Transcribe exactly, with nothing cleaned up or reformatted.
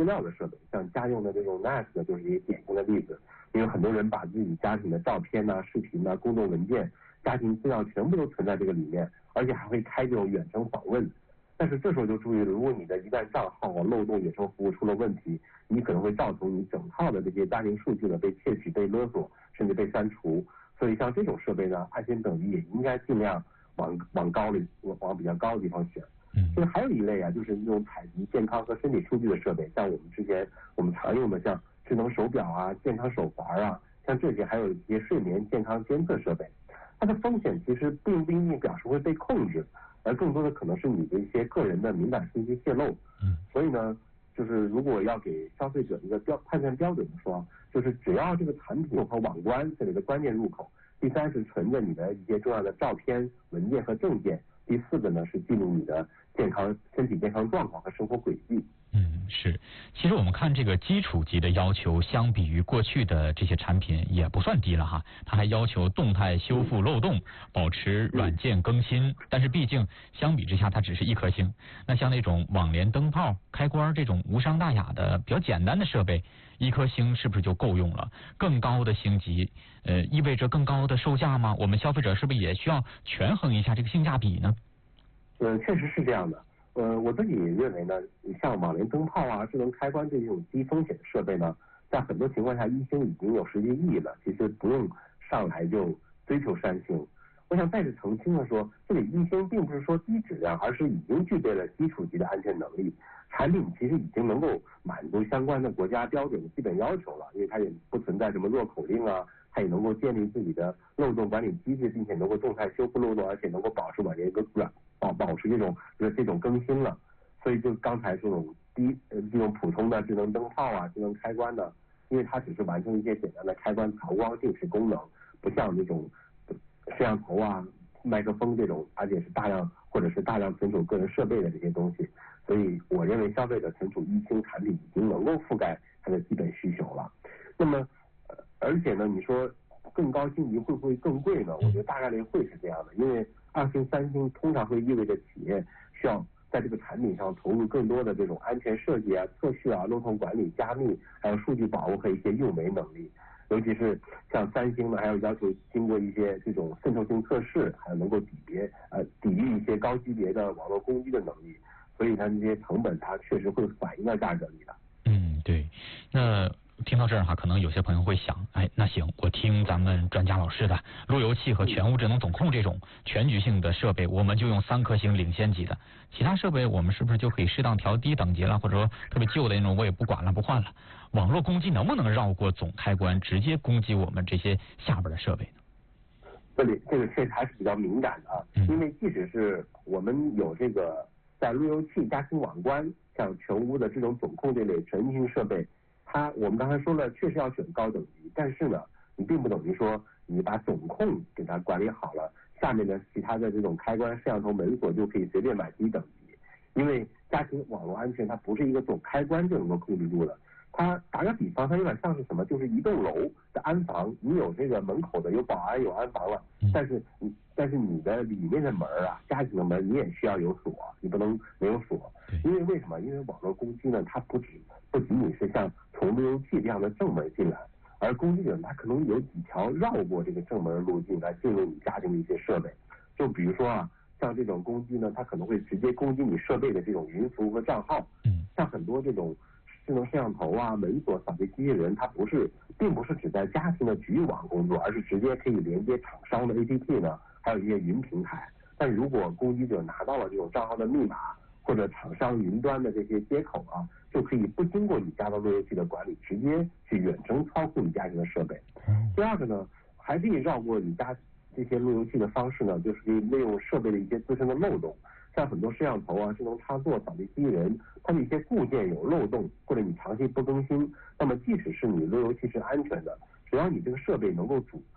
料的设备，像家用的这种 N A S 就是一个典型的例子。因为很多人把自己家庭的照片呐、啊、视频呐、啊、公众文件、家庭资料全部都存在这个里面，而且还会开这种远程访问。但是这时候就注意了，如果你的一旦账号啊漏洞、远程服务出了问题，你可能会造成你整套的这些家庭数据呢被窃取、被勒索，甚至被删除。所以像这种设备呢，安全等级也应该尽量往往高的、往比较高的地方选。就是还有一类啊，就是那种采集健康和身体数据的设备，像我们之前我们常用的像智能手表啊、健康手环啊，像这些还有一些睡眠健康监测设备，它的风险其实并不一定表示会被控制，而更多的可能是你的一些个人的敏感信息泄露。所以呢，就是如果要给消费者一个标判断标准的说，就是只要这个产品和网关这里的关键入口，第三是存着你的一些重要的照片、文件和证件，第四个呢是记录你的健康、身体健康状况和生活轨迹。 嗯，是。其实我们看这个基础级的要求，相比于过去的这些产品也不算低了哈。它还要求动态修复漏洞，保持软件更新。但是毕竟相比之下，它只是一颗星。那像那种网联灯泡、开关这种无伤大雅的比较简单的设备，一颗星是不是就够用了？更高的星级，呃，意味着更高的售价吗？我们消费者是不是也需要权衡一下这个性价比呢？ 嗯，确实是这样的。呃，我自己认为呢，像网联灯泡啊、智能开关这种低风险的设备呢，在很多情况下一星已经有实际意义了，其实不用上来就追求三星。我想再次澄清的说，这里一星并不是说低质量，而是已经具备了基础级的安全能力，产品其实已经能够满足相关的国家标准的基本要求了，因为它也不存在什么弱口令啊，它也能够建立自己的漏洞管理机制，并且能够动态修复漏洞，而且能够保持网联一个软保保持这种就是这种更新了。所以就刚才这种低呃这种普通的智能灯泡啊、智能开关呢，因为它只是完成一些简单的开关、调光、定时功能，不像那种摄像头啊、麦克风这种，而且是大量或者是大量存储个人设备的这些东西。所以我认为消费者存储一星产品已经能够覆盖它的基本需求了。那么，呃、而且呢，你说更高星级会不会更贵呢？我觉得大概率会是这样的，因为二星、三星通常会意味着企业需要在这个产品上投入更多的这种安全设计啊、测试啊、漏洞管理、加密，还有数据保护和一些运维能力。尤其是像三星呢，还要要求经过一些这种渗透性测试，还有能够抵别呃抵御一些高级别的网络攻击的能力。所以它这些成本它确实会反映到价格里的。 嗯，对。那听到这儿哈，可能有些朋友会想，哎，那行，我听咱们专家老师的，路由器和全屋智能总控这种全局性的设备，我们就用三颗星领先级的，其他设备我们是不是就可以适当调低等级了，或者说特别旧的那种我也不管了不换了？网络攻击能不能绕过总开关，直接攻击我们这些下边的设备呢？ 这里这个确实还是比较敏感的啊，因为即使是我们有这个在路由器、家庭网关、像全屋的这种总控这类全局性设备，它我们刚才说了，确实要选高等级，但是呢，你并不等于说你把总控给它管理好了，下面的其他的这种开关、摄像头、门锁就可以随便买低等级，因为家庭网络安全它不是一个总开关就能够控制住的。它打个比方，它有点像是什么？就是一栋楼的安防，你有这个门口的，有保安，有安防了，但是你但是你的里面的门啊，家庭的门你也需要有锁，你不能没有锁。因为为什么？因为网络攻击呢，它不止不仅仅是像从路由器这样的正门进来，而攻击者他可能有几条绕过这个正门路径来进入你家庭的一些设备。就比如说啊，像这种攻击呢，它可能会直接攻击你设备的这种云服务和账号。像很多这种智能摄像头啊、门锁、扫地机器人，它不是，并不是只在家庭的局域网工作，而是直接可以连接厂商的 A P P 呢，还有一些云平台。但如果攻击者拿到了这种账号的密码或者厂商云端的这些接口啊，就可以不经过你家的路由器的管理，直接去远程操控你家庭的设备。第二个呢，还可以绕过你家这些路由器的方式呢，就是可以利用设备的一些自身的漏洞。像很多摄像头啊、智能插座、扫地机器人，它的一些固件有漏洞，或者你长期不更新，那么即使是你路由器是安全的，只要你这个设备能够主